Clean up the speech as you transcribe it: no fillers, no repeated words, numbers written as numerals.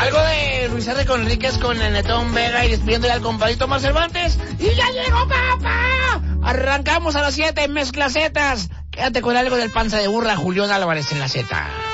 Algo de Luis R. Conríquez con el Netón Vega y despidiéndole al compadrito Mar Cervantes. ¡Y ya llegó, papá! Arrancamos a las 7 en Mezclacetas. Quédate con algo del panza de burra Julián Álvarez en la Z.